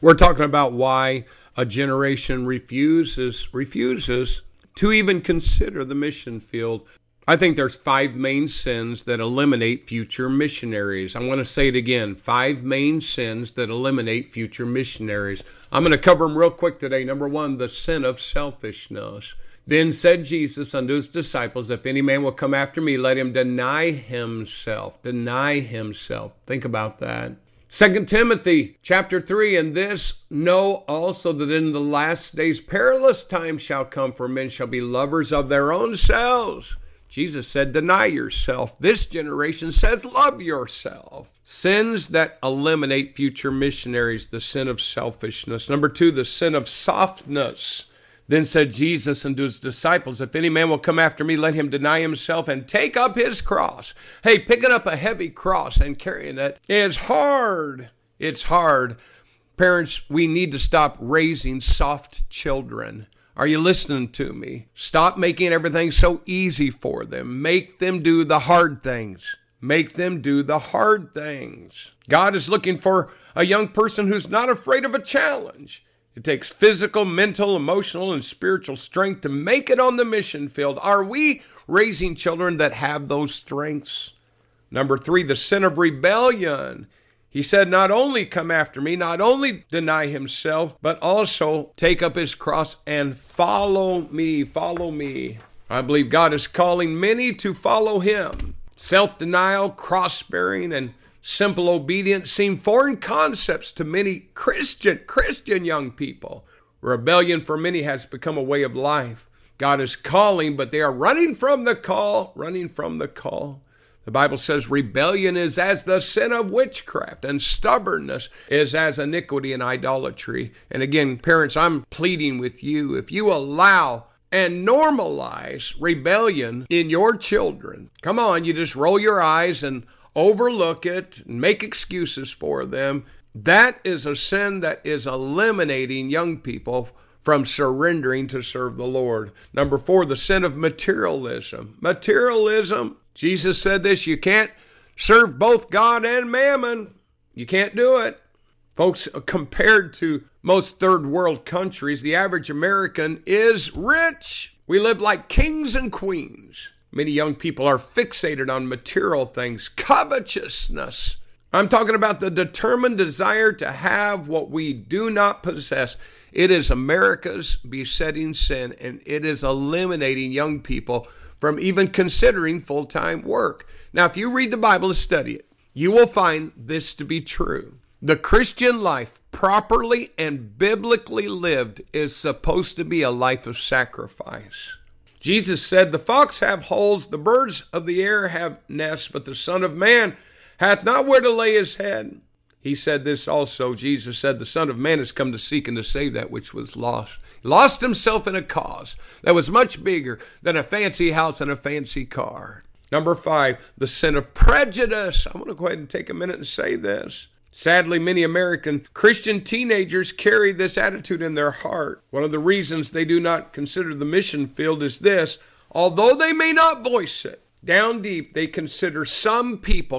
We're talking about why a generation refuses to even consider the mission field. I think there's 5 main sins that eliminate future missionaries. I'm going to say it again. 5 main sins that eliminate future missionaries. I'm going to cover them real quick today. Number 1, the sin of selfishness. Then said Jesus unto his disciples, if any man will come after me, let him deny himself. Deny himself. Think about that. 2 Timothy chapter 3, and this know also that in the last days perilous times shall come, for men shall be lovers of their own selves. Jesus said, deny yourself. This generation says, love yourself. Sins that eliminate future missionaries, the sin of selfishness. Number 2, the sin of softness. Then said Jesus unto his disciples, if any man will come after me, let him deny himself and take up his cross. Hey, picking up a heavy cross and carrying it is hard. It's hard. Parents, we need to stop raising soft children. Are you listening to me? Stop making everything so easy for them. Make them do the hard things. Make them do the hard things. God is looking for a young person who's not afraid of a challenge. It takes physical, mental, emotional, and spiritual strength to make it on the mission field. Are we raising children that have those strengths? Number 3, the sin of rebellion. He said, not only come after me, not only deny himself, but also take up his cross and follow me. Follow me. I believe God is calling many to follow him. Self-denial, cross-bearing, and simple obedience seem foreign concepts to many Christian young people. Rebellion for many has become a way of life. God is calling, but they are running from the call, The Bible says rebellion is as the sin of witchcraft, and stubbornness is as iniquity and idolatry. And again, parents, I'm pleading with you, if you allow and normalize rebellion in your children, come on, you just roll your eyes and overlook it, and make excuses for them. That is a sin that is eliminating young people from surrendering to serve the Lord. Number 4, the sin of materialism. Materialism. Jesus said this, you can't serve both God and mammon. You can't do it. Folks, compared to most third world countries, the average American is rich. We live like kings and queens. Many young people are fixated on material things, covetousness. I'm talking about the determined desire to have what we do not possess. It is America's besetting sin, and it is eliminating young people from even considering full-time work. Now, if you read the Bible and study it, you will find this to be true. The Christian life, properly and biblically lived, is supposed to be a life of sacrifice. Jesus said, the fox have holes, the birds of the air have nests, but the Son of Man hath not where to lay his head. He said this also. Jesus said, the Son of Man has come to seek and to save that which was lost. He lost himself in a cause that was much bigger than a fancy house and a fancy car. Number 5, the sin of prejudice. I want to go ahead and take a minute and say this. Sadly, many American Christian teenagers carry this attitude in their heart. One of the reasons they do not consider the mission field is this. Although they may not voice it, down deep they consider some people,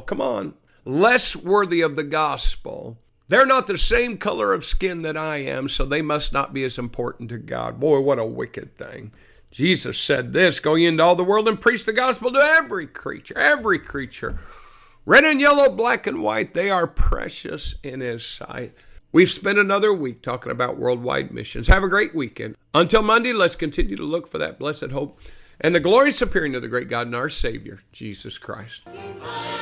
less worthy of the gospel. They're not the same color of skin that I am, so they must not be as important to God. Boy, what a wicked thing. Jesus said this, go ye into all the world and preach the gospel to every creature. Red and yellow, black and white, they are precious in his sight. We've spent another week talking about worldwide missions. Have a great weekend. Until Monday, let's continue to look for that blessed hope and the glorious appearing of the great God and our Savior, Jesus Christ.